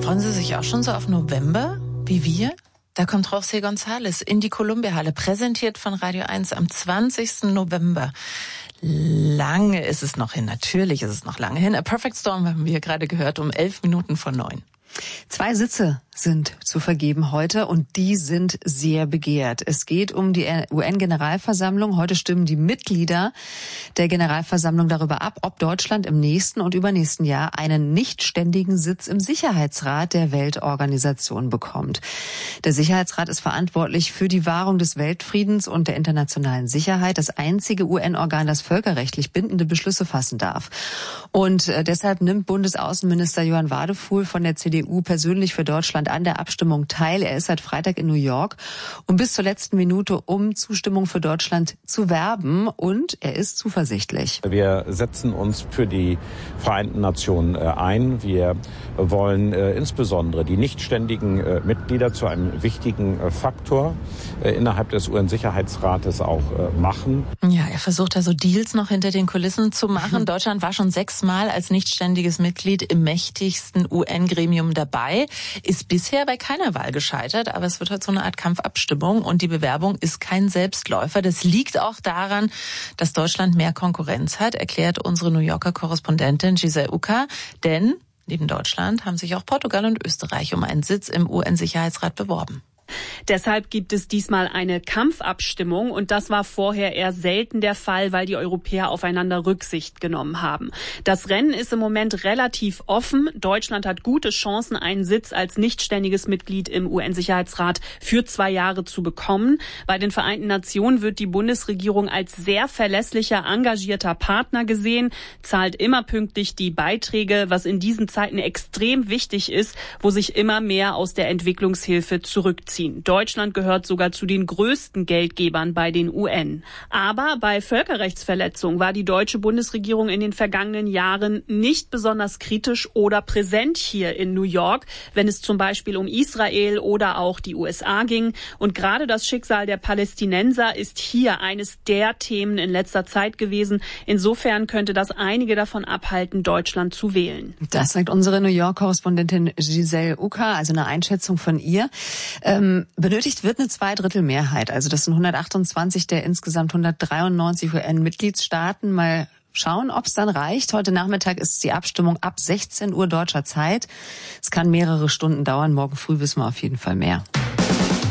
Freuen Sie sich auch schon so auf November, wie wir? Da kommt José González in die Columbia-Halle, präsentiert von Radio 1 am 20. November. Lange ist es noch hin, natürlich ist es noch lange hin. A Perfect Storm haben wir gerade gehört, um 8:11. 2 Sitze sind zu vergeben heute und die sind sehr begehrt. Es geht um die UN-Generalversammlung. Heute stimmen die Mitglieder der Generalversammlung darüber ab, ob Deutschland im nächsten und übernächsten Jahr einen nichtständigen Sitz im Sicherheitsrat der Weltorganisation bekommt. Der Sicherheitsrat ist verantwortlich für die Wahrung des Weltfriedens und der internationalen Sicherheit, das einzige UN-Organ, das völkerrechtlich bindende Beschlüsse fassen darf. Und deshalb nimmt Bundesaußenminister Johann Wadefuhl von der CDU persönlich für Deutschland an der Abstimmung teil. Er ist seit Freitag in New York, um bis zur letzten Minute um Zustimmung für Deutschland zu werben. Und er ist zuversichtlich. Wir setzen uns für die Vereinten Nationen ein. Wir wollen insbesondere die nichtständigen Mitglieder zu einem wichtigen Faktor innerhalb des UN-Sicherheitsrates auch machen. Ja, er versucht also Deals noch hinter den Kulissen zu machen. Deutschland war schon 6-mal als nichtständiges Mitglied im mächtigsten UN-Gremium dabei, ist bisher bei keiner Wahl gescheitert, aber es wird halt so eine Art Kampfabstimmung und die Bewerbung ist kein Selbstläufer. Das liegt auch daran, dass Deutschland mehr Konkurrenz hat, erklärt unsere New Yorker Korrespondentin Giselle Uka, denn neben Deutschland haben sich auch Portugal und Österreich um einen Sitz im UN-Sicherheitsrat beworben. Deshalb gibt es diesmal eine Kampfabstimmung und das war vorher eher selten der Fall, weil die Europäer aufeinander Rücksicht genommen haben. Das Rennen ist im Moment relativ offen. Deutschland hat gute Chancen, einen Sitz als nichtständiges Mitglied im UN-Sicherheitsrat für 2 Jahre zu bekommen. Bei den Vereinten Nationen wird die Bundesregierung als sehr verlässlicher, engagierter Partner gesehen, zahlt immer pünktlich die Beiträge, was in diesen Zeiten extrem wichtig ist, wo sich immer mehr aus der Entwicklungshilfe zurückziehen. Deutschland gehört sogar zu den größten Geldgebern bei den UN. Aber bei Völkerrechtsverletzungen war die deutsche Bundesregierung in den vergangenen Jahren nicht besonders kritisch oder präsent hier in New York, wenn es zum Beispiel um Israel oder auch die USA ging. Und gerade das Schicksal der Palästinenser ist hier eines der Themen in letzter Zeit gewesen. Insofern könnte das einige davon abhalten, Deutschland zu wählen. Das sagt unsere New York-Korrespondentin Giselle Uka, also eine Einschätzung von ihr. Benötigt wird eine 2/3 also das sind 128 der insgesamt 193 UN-Mitgliedstaaten. Mal schauen, ob es dann reicht. Heute Nachmittag ist die Abstimmung ab 16 Uhr deutscher Zeit. Es kann mehrere Stunden dauern. Morgen früh wissen wir auf jeden Fall mehr.